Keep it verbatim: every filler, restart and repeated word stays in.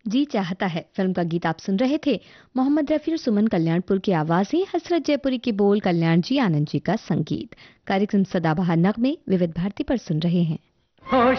जी चाहता है फिल्म का गीत आप सुन रहे थे। मोहम्मद रफी और सुमन कल्याणपुर की आवाजें, हसरत जयपुरी के बोल, कल्याण जी आनंद जी का संगीत। कार्यक्रम सदाबहार नगमे विविध भारती पर सुन रहे हैं।